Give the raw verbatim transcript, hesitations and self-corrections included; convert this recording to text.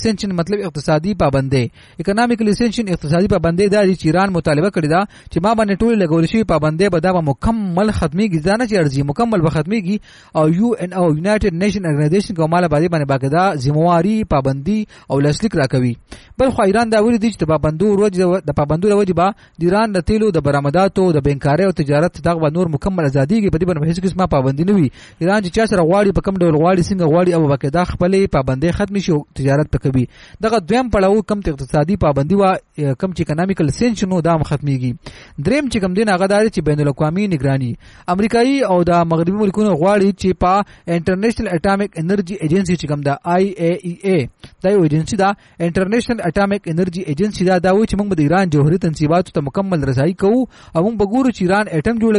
سینکشن مطلب اقتصادي پابندي. اکونومیکلی سینکشن اقتصادي پابندي د ایران مطالبه کړی دا چې ما باندې ټول لګول شي پابندي به دا مکمل ختميږي ځانه چې ارزي مکمل به ختميږي او یو ان او یونایټډ نیشن ارګنایزیشن کوماله باندې باندې باقاعده ذمہواری پابندي او لاسلیک راکوي. بل خو ایران دا ویلي دي چې د پابندو روج د پابندو روج با د ایران د تیلو د برآمداتو د بنکارۍ او تجارت دغه نور مکمل ازاديږي په دې باندې هیڅ قسمه پابندي نه وي. ایران چې چا سره غواړي په کوم ډول غواړي څنګه غواړي او باقاعده خپلې پابندۍ ختم شي او تجارت پکوي. دغه دویم پړاو کم اقتصادي پابندي وا کم چې اکونومیکل سینکشن نو دا ختميږي. دریم چې کوم دین هغه دار چې بین الاقوامي نگراني امریکایي او د مغربي ملکونو غواړي چې په انټرنیشنل اټامیک انرژي ایجنسی چې کوم دا آی ای ای ای دا یو ایجنسی دا انټرنیشنل اټامیک انرژي ایجنسی دا دا و چې موږ د ایران جوهري تنصیباتو ته مکمل رسایي کوو او موږ بګورو چې ایران اټم جوړوي